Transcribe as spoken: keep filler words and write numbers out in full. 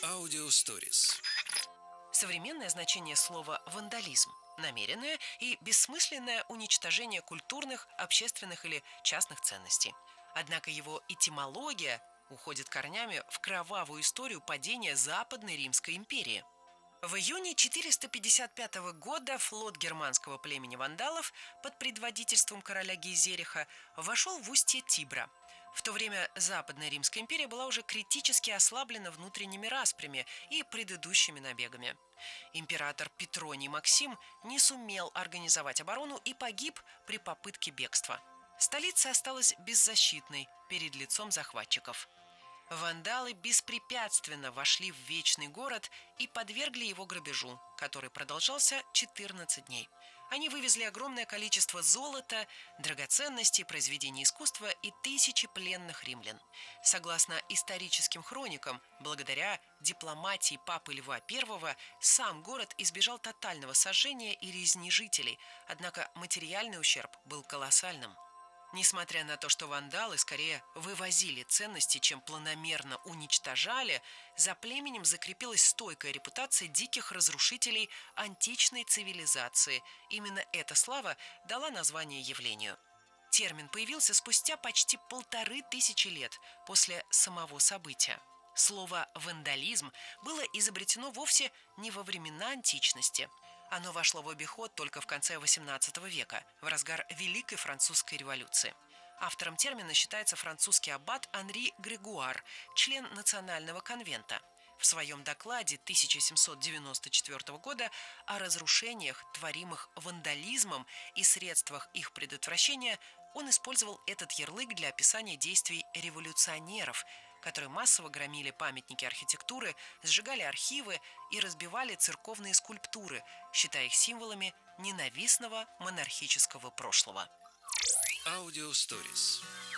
Аудиосторис. Современное значение слова «вандализм» – намеренное и бессмысленное уничтожение культурных, общественных или частных ценностей. Однако его этимология уходит корнями в кровавую историю падения Западной Римской империи. В июне четыреста пятьдесят пятого года флот германского племени вандалов под предводительством короля Гейзериха вошел в устье Тибра. В то время Западная Римская империя была уже критически ослаблена внутренними распрями и предыдущими набегами. Император Петроний Максим не сумел организовать оборону и погиб при попытке бегства. Столица осталась беззащитной перед лицом захватчиков. Вандалы беспрепятственно вошли в Вечный город и подвергли его грабежу, который продолжался четырнадцать дней. Они вывезли огромное количество золота, драгоценностей, произведений искусства и тысячи пленных римлян. Согласно историческим хроникам, благодаря дипломатии папы Льва Первого сам город избежал тотального сожжения и резни жителей, однако материальный ущерб был колоссальным. Несмотря на то, что вандалы скорее вывозили ценности, чем планомерно уничтожали, за племенем закрепилась стойкая репутация диких разрушителей античной цивилизации. Именно эта слава дала название явлению. Термин появился спустя почти полторы тысячи лет после самого события. Слово «вандализм» было изобретено вовсе не во времена античности. Оно вошло в обиход только в конце восемнадцатого века, в разгар Великой Французской революции. Автором термина считается французский аббат Анри Грегуар, член Национального конвента. В своем докладе тысяча семьсот девяносто четвёртого года о разрушениях, творимых вандализмом, и средствах их предотвращения он использовал этот ярлык для описания действий революционеров, которые массово громили памятники архитектуры, сжигали архивы и разбивали церковные скульптуры, считая их символами ненавистного монархического прошлого. Аудиосторис.